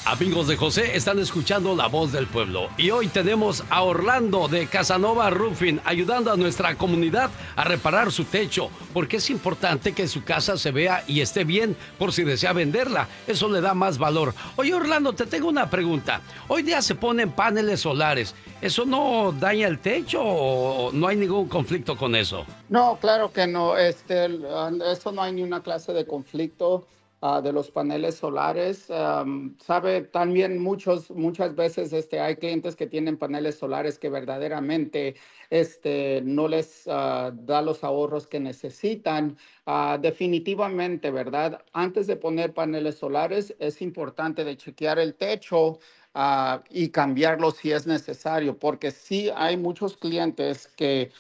Amigos de José, están escuchando La Voz del Pueblo y hoy tenemos a Orlando de Casanova Roofing ayudando a nuestra comunidad a reparar su techo, porque es importante que su casa se vea y esté bien por si desea venderla. Eso le da más valor. Oye, Orlando, te tengo una pregunta. Hoy día se ponen paneles solares. ¿Eso no daña el techo o no hay ningún conflicto con eso? No, claro que no. Eso no hay ni una clase de conflicto de los paneles solares. Sabe, también muchas veces hay clientes que tienen paneles solares que verdaderamente no les da los ahorros que necesitan. Definitivamente, ¿verdad? Antes de poner paneles solares es importante de chequear el techo y cambiarlo si es necesario, porque sí hay muchos clientes que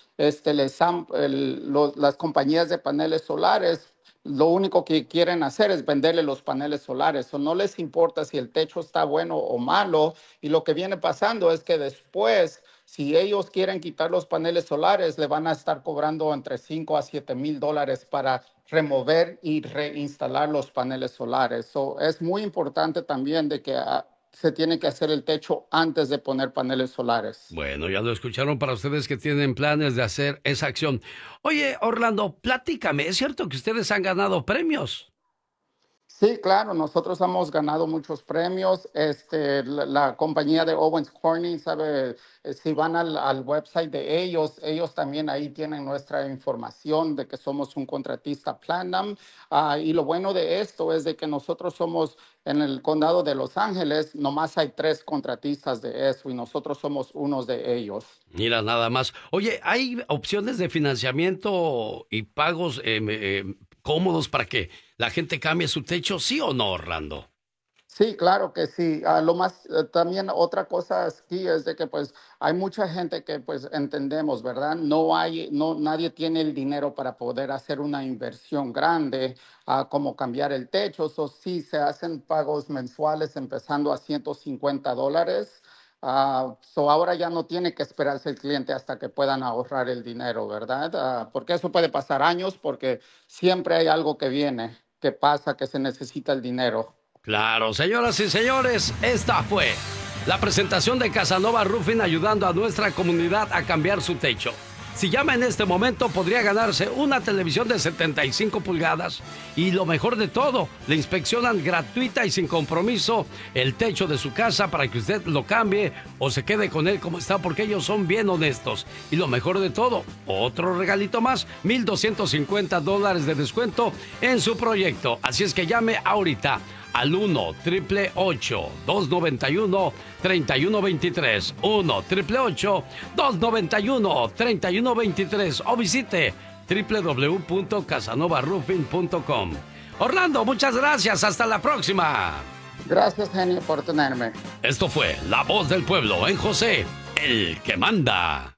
las compañías de paneles solares lo único que quieren hacer es venderle los paneles solares, o no les importa si el techo está bueno o malo, y lo que viene pasando es que después, si ellos quieren quitar los paneles solares, le van a estar cobrando entre $5,000 a $7,000 para remover y reinstalar los paneles solares. Es muy importante también de que se tiene que hacer el techo antes de poner paneles solares. Bueno, ya lo escucharon para ustedes que tienen planes de hacer esa acción. Oye, Orlando, platícame, ¿es cierto que ustedes han ganado premios? Sí, claro, nosotros hemos ganado muchos premios. La compañía de Owens Corning, sabe, si van al website de ellos, ellos también ahí tienen nuestra información de que somos un contratista Platinum. Y lo bueno de esto es de que nosotros somos en el condado de Los Ángeles, nomás hay 3 contratistas de eso y nosotros somos unos de ellos. Mira, nada más. Oye, ¿hay opciones de financiamiento y pagos cómodos para que la gente cambie su techo, sí o no, Orlando? Sí, claro que sí. También otra cosa aquí es de que pues hay mucha gente que pues entendemos, ¿verdad? Nadie tiene el dinero para poder hacer una inversión grande como cambiar el techo. Eso sí, se hacen pagos mensuales empezando a $150. Ahora ya no tiene que esperarse el cliente hasta que puedan ahorrar el dinero, ¿verdad? Porque eso puede pasar años porque siempre hay algo que viene, que pasa, que se necesita el dinero. Claro, señoras y señores, esta fue la presentación de Casanova Roofing ayudando a nuestra comunidad a cambiar su techo. Si llama en este momento podría ganarse una televisión de 75 pulgadas y lo mejor de todo, le inspeccionan gratuita y sin compromiso el techo de su casa para que usted lo cambie o se quede con él como está porque ellos son bien honestos. Y lo mejor de todo, otro regalito más, $1,250 de descuento en su proyecto. Así es que llame ahorita al 1-888-291-3123. 1-888-291-3123. O visite www.casanovaroofing.com. Orlando, muchas gracias. Hasta la próxima. Gracias, Genio, por tenerme. Esto fue La Voz del Pueblo en José, el que manda.